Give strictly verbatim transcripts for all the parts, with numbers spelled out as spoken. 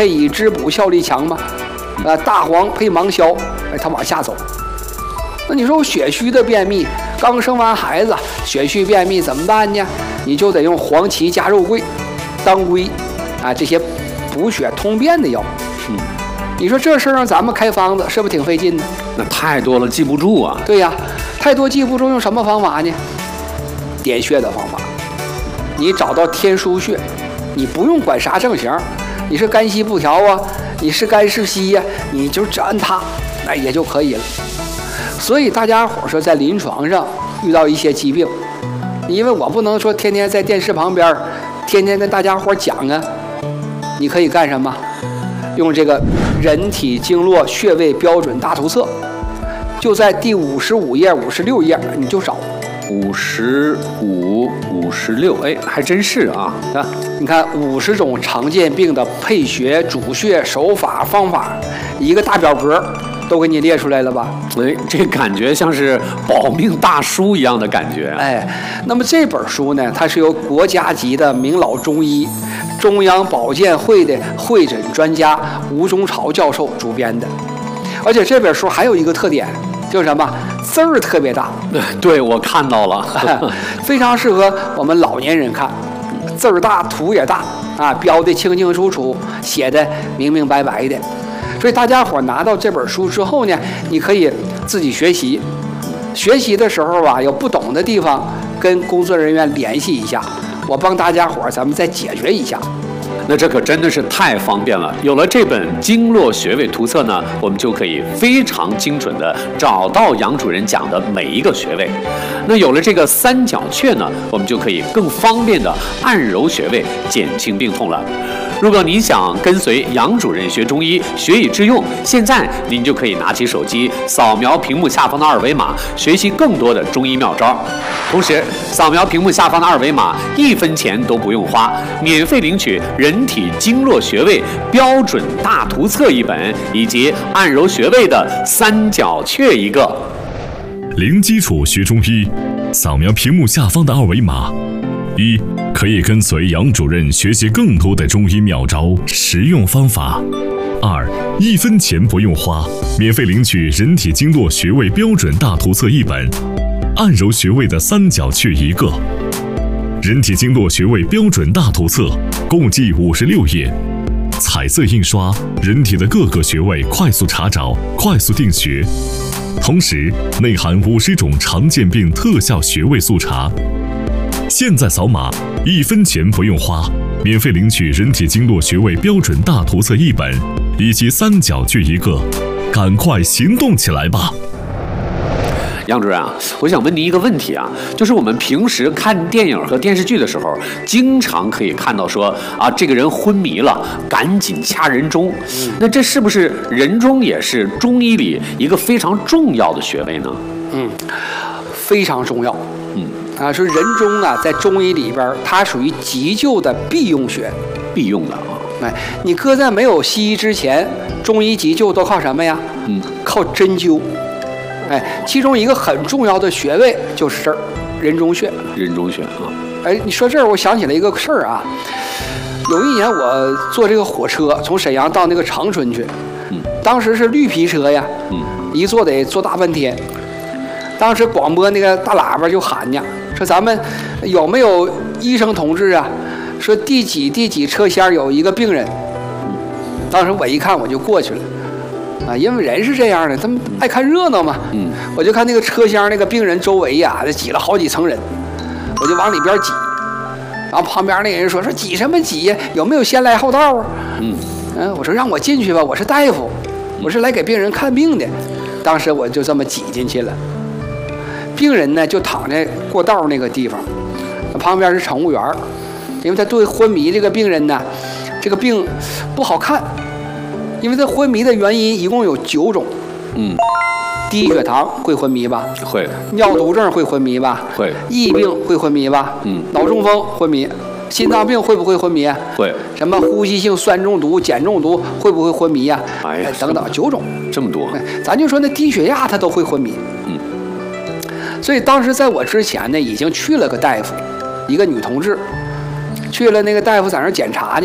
配以滋补效力强嘛，啊，大黄配芒硝，哎，它往下走。那你说我血虚的便秘，刚生完孩子，血虚便秘怎么办呢？你就得用黄芪加肉桂、当归啊这些补血通便的药。嗯，你说这事儿让咱们开方子，是不是挺费劲呢？ 那太多了，记不住啊。 对呀，太多记不住，用什么方法呢？点穴的方法。你找到天枢穴，你不用管啥症型，你是肝息不调啊，你是肝是息呀，你就只按它，那也就可以了。所以大家伙说，在临床上遇到一些疾病，因为我不能说天天在电视旁边，天天跟大家伙讲啊，你可以干什么？用这个人体经络穴位标准大图册，就在第五十五页、五十六页，你就找。 五十五、五十六，哎，还真是啊！ 啊，你看五十种常见病的配穴、主穴、手法、方法，一个大表格都给你列出来了吧？ 哎，这感觉像是保命大书一样的感觉。 哎，那么这本书呢，它是由国家级的名老中医、中央保健会的会诊专家吴中朝教授主编的，而且这本书还有一个特点。就是什么字儿特别大， 对，我看到了， 非常适合我们老年人看，字儿大，图也大啊，标的清清楚楚，写的明明白白的。所以大家伙拿到这本书之后呢，你可以自己学习，学习的时候啊，有不懂的地方跟工作人员联系一下，我帮大家伙咱们再解决一下。 那这可真的是太方便了。有了这本经络穴位图册呢，我们就可以非常精准的找到杨主任讲的每一个穴位。那有了这个三角穴呢，我们就可以更方便的按揉穴位，减轻病痛了。如果您想跟随杨主任学中医，学以致用，现在您就可以拿起手机，扫描屏幕下方的二维码，学习更多的中医妙招。同时，扫描屏幕下方的二维码，一分钱都不用花，免费领取人体经络穴位标准大图册一本，以及按揉穴位的三角穴一个。 零基础学中医，扫描屏幕下方的二维码。一，可以跟随杨主任学习更多的中医妙招、实用方法。二，一分钱不用花，免费领取人体经络穴位标准大图册一本，按揉穴位的三角穴一个。人体经络穴位标准大图册共计五十六页，彩色印刷，人体的各个穴位快速查找，快速定穴。同时内含五十种常见病特效穴位速查。现在扫码，一分钱不用花，免费领取人体经络穴位标准大图册一本，以及三角穴一个，赶快行动起来吧！ 杨主任啊，我想问您一个问题啊，就是我们平时看电影和电视剧的时候，经常可以看到说啊，这个人昏迷了，赶紧掐人中。嗯、那这是不是人中也是中医里一个非常重要的穴位呢？ 嗯，非常重要。嗯。啊，说人中啊，在中医里边，它属于急救的必用穴， 必用的啊。 哎，你搁在没有西医之前，中医急救都靠什么呀？嗯，靠针灸。哎，其中一个很重要的穴位就是这儿，人中穴。 人中穴啊。 哎，你说这儿，我想起来一个事儿啊。有一年我坐这个火车从沈阳到那个长春去，嗯，当时是绿皮车呀，嗯，一坐得坐大半天。当时广播那个大喇叭就喊呢，说咱们有没有医生同志啊？说第几第几车厢有一个病人。当时我一看我就过去了，啊，因为人是这样的，他们爱看热闹嘛。嗯，我就看那个车厢那个病人周围呀、啊，挤了好几层人，我就往里边挤。然后旁边那个人说说挤什么挤呀？有没有先来后到啊？嗯，嗯，我说让我进去吧，我是大夫，我是来给病人看病的。当时我就这么挤进去了。病人呢就躺在过道那个地方，旁边是乘务员，因为他对昏迷这个病人呢，这个病不好看，因为他昏迷的原因一共有九种。嗯，低血糖会昏迷吧？ 会。 尿毒症会昏迷吧？ 会。 疫病会昏迷吧？嗯。脑中风昏迷，心脏病会不会昏迷？ 会。 什么呼吸性酸中毒、碱中毒会不会昏迷呀？ 哎呀， 等等，九种。 这么多。 咱就说那低血压他都会昏迷。嗯。所以当时在我之前呢，已经去了个大夫，一个女同志，去了那个大夫在那儿检查呢，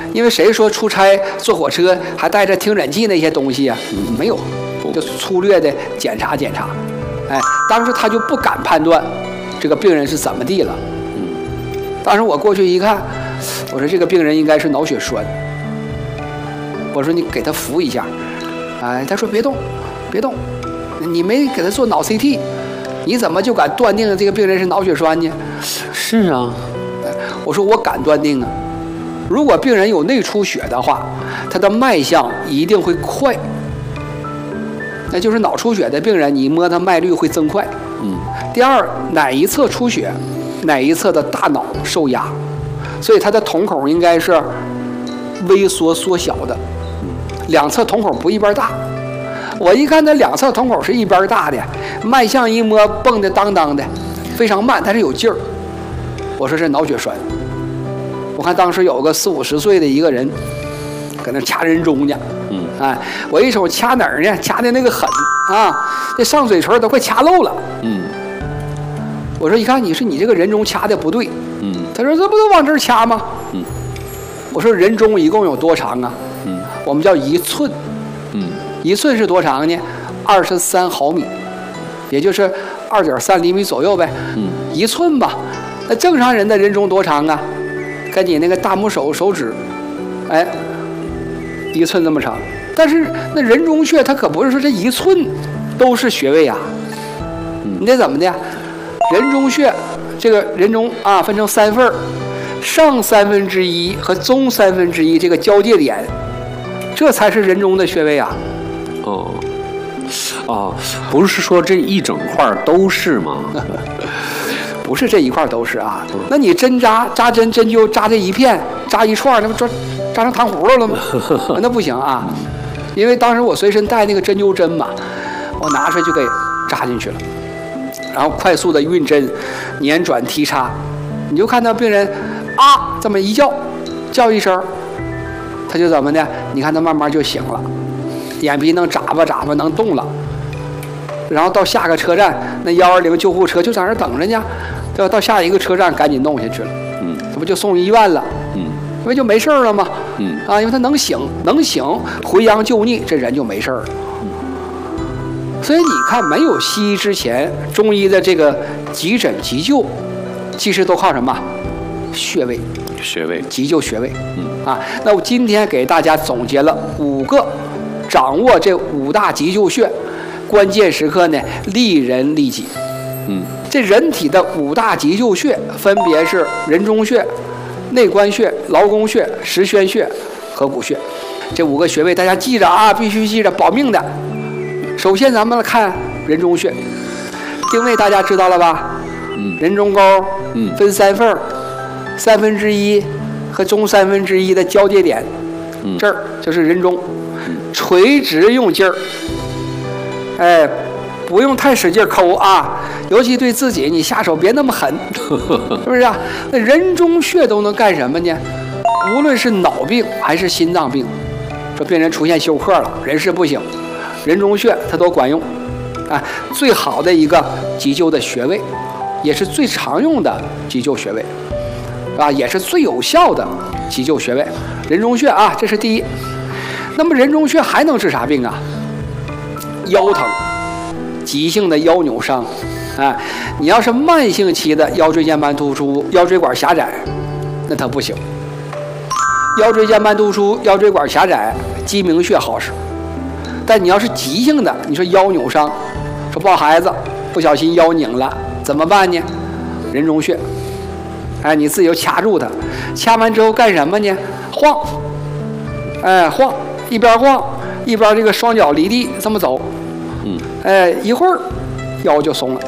因为谁说出差坐火车还带着听诊器那些东西啊？没有，就粗略的检查检查。哎，当时他就不敢判断这个病人是怎么地了。当时我过去一看，我说这个病人应该是脑血栓。我说你给他扶一下。哎，他说别动，别动，你没给他做脑 C T， 你怎么就敢断定这个病人是脑血栓呢？ 是啊， 我说我敢断定啊。如果病人有内出血的话，他的脉象一定会快。那就是脑出血的病人，你摸他脉率会增快。 嗯。 第二，哪一侧出血，哪一侧的大脑受压，所以他的瞳孔应该是微缩缩小的。两侧瞳孔不一边大，我一看他两侧瞳孔是一边大的，脉象一摸蹦的当当的，非常慢，但是有劲儿。我说是脑血栓。我看当时有个四五十岁的一个人，搁那掐人中呢。 嗯， 哎，我一手掐哪儿呢？掐的那个狠啊，这上嘴唇都快掐漏了。 嗯， 我说一看你是你这个人中掐的不对。 嗯， 他说这不都往这儿掐吗？ 嗯， 我说人中一共有多长啊？ 嗯， 我们叫一寸。 嗯， 一寸是多长呢？二十三毫米，也就是二点三厘米左右呗。 嗯， 一寸吧。那正常人的人中多长啊？跟你那个大拇手手指，哎，一寸这么长。但是那人中穴它可不是说这一寸都是穴位啊。你得怎么的？人中穴这个人中啊分成三份儿，上三分之一和中三分之一这个交界点，这才是人中的穴位啊。 哦，啊，不是说这一整块都是吗？ 不是这一块都是啊。那你针扎扎针针灸扎这一片扎一串，那不扎扎成糖葫芦了吗？那不行啊，因为当时我随身带那个针灸针嘛，我拿出来就给扎进去了，然后快速的运针，捻转提插，你就看到病人啊这么一叫，叫一声，他就怎么的？你看他慢慢就醒了，眼皮能眨巴眨巴，能动了。然后到下个车站，那幺二零救护车就在那儿等着呢，要到下一个车站赶紧弄下去了。 嗯， 这不就送医院了？ 嗯， 因为就没事了嘛。 嗯， 啊，因为他能醒，能醒，回阳救逆，这人就没事了。所以你看，没有西医之前，中医的这个急诊急救，其实都靠什么？穴位。 穴位。 急救穴位。 嗯。 啊，那我今天给大家总结了五个，掌握这五大急救穴。关键时刻呢，利人利己。 嗯， 这人体的五大急救穴分别是人中穴、内关穴、劳宫穴、石宣穴和谷穴。这五个穴位大家记着啊，必须记着，保命的。首先咱们来看人中穴，定位大家知道了吧？ 嗯， 人中沟， 嗯， 分三份儿，三分之一和中三分之一的交界点， 嗯， 这儿就是人中，垂直用劲儿。哎，不用太使劲抠啊，尤其对自己，你下手别那么狠，是不是啊？那人中穴都能干什么呢？无论是脑病还是心脏病，说病人出现休克了，人事不省，人中穴它都管用。哎，最好的一个急救的穴位，也是最常用的急救穴位，啊，也是最有效的急救穴位。人中穴啊，这是第一。那么人中穴还能治啥病啊？腰疼，急性的腰扭伤，啊，你要是慢性期的腰椎间盘突出、腰椎管狭窄，那它不行。腰椎间盘突出、腰椎管狭窄，鸡鸣穴好使。但你要是急性的，你说腰扭伤，说抱孩子不小心腰拧了，怎么办呢？人中穴，哎，你自己就掐住它，掐完之后干什么呢？晃，哎，晃，一边晃一边这个双脚离地这么走。 嗯， 哎，一会儿腰就松了，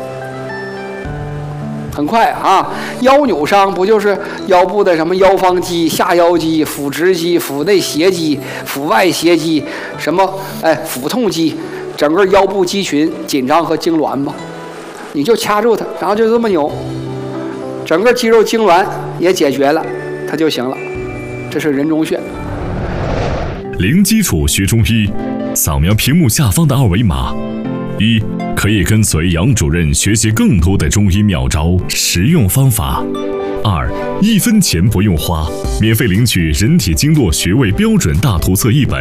很快啊。腰扭伤不就是腰部的什么腰方肌、下腰肌、腹直肌、腹内斜肌、腹外斜肌，什么哎腹痛肌，整个腰部肌群紧张和痉挛吗？你就掐住它，然后就这么扭，整个肌肉痉挛也解决了，它就行了。这是人中穴。 零基础学中医，扫描屏幕下方的二维码，一可以跟随杨主任学习更多的中医妙招、实用方法； 二，一分钱不用花，免费领取人体经络穴位标准大图册一本，